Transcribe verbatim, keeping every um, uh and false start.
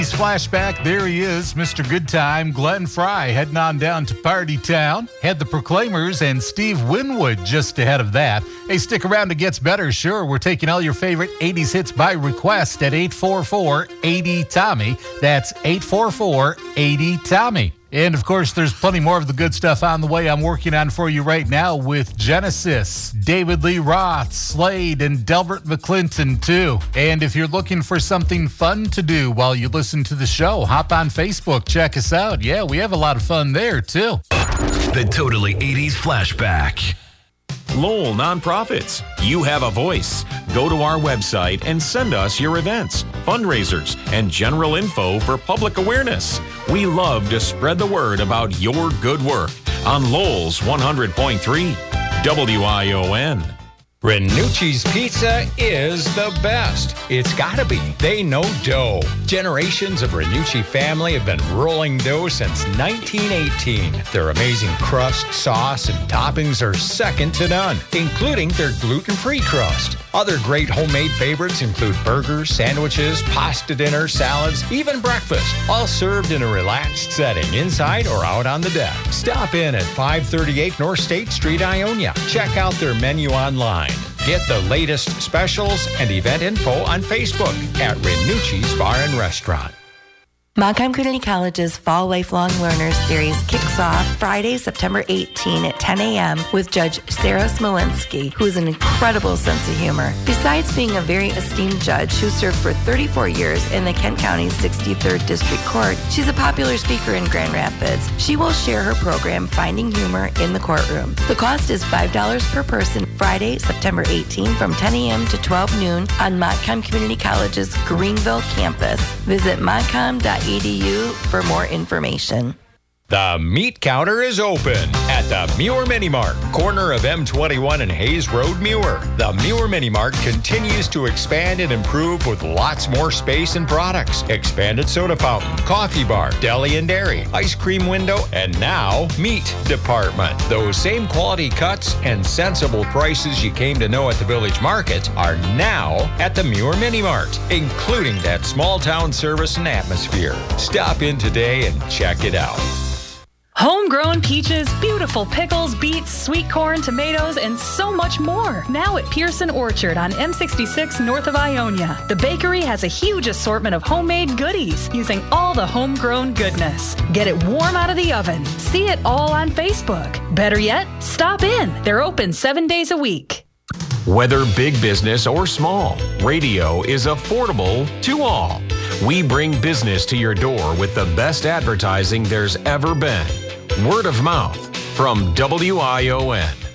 Flashback, there he is, Mister Good Time, Glenn Fry, heading on down to Party Town. Had the Proclaimers and Steve Winwood just ahead of that. Hey, stick around, it gets better, sure. We're taking all your favorite eighties hits by request at eight four four, eight zero, Tommy. That's eight four four, eight zero, Tommy. And, of course, there's plenty more of the good stuff on the way I'm working on for you right now with Genesis, David Lee Roth, Slade, and Delbert McClinton, too. And if you're looking for something fun to do while you listen to the show, hop on Facebook, check us out. Yeah, we have a lot of fun there, too. The Totally eighties Flashback. Lowell Nonprofits. You have a voice. Go to our website and send us your events, fundraisers, and general info for public awareness. We love to spread the word about your good work on Lowell's one hundred point three W I O N. Renucci's Pizza is the best. It's gotta be. They know dough. Generations of Renucci family have been rolling dough since nineteen eighteen. Their amazing crust, sauce, and toppings are second to none, including their gluten-free crust. Other great homemade favorites include burgers, sandwiches, pasta dinner, salads, even breakfast, all served in a relaxed setting inside or out on the deck. Stop in at five thirty-eight North State Street, Ionia. Check out their menu online. Get the latest specials and event info on Facebook at Renucci's Bar and Restaurant. Montcalm Community College's Fall Lifelong Learners Series kicks off Friday, September eighteenth at ten a.m. with Judge Sarah Smolinski, who has an incredible sense of humor. Besides being a very esteemed judge who served for thirty-four years in the Kent County sixty-third District Court, she's a popular speaker in Grand Rapids. She will share her program, Finding Humor in the Courtroom. The cost is five dollars per person Friday, September eighteenth from ten a.m. to twelve noon on Montcalm Community College's Greenville campus. Visit montcalm dot e d u for more information. The meat counter is open at the Muir Mini Mart, corner of M twenty-one and Hayes Road, Muir. The Muir Mini Mart continues to expand and improve with lots more space and products. Expanded soda fountain, coffee bar, deli and dairy, ice cream window, and now meat department. Those same quality cuts and sensible prices you came to know at the Village Market are now at the Muir Mini Mart, including that small town service and atmosphere. Stop in today and check it out. Homegrown peaches, beautiful pickles, beets, sweet corn, tomatoes, and so much more. Now at Pearson Orchard on M sixty-six north of Ionia. The bakery has a huge assortment of homemade goodies using all the homegrown goodness. Get it warm out of the oven. See it all on Facebook. Better yet, stop in. They're open seven days a week. Whether big business or small, radio is affordable to all. We bring business to your door with the best advertising there's ever been. Word of mouth from W I O N.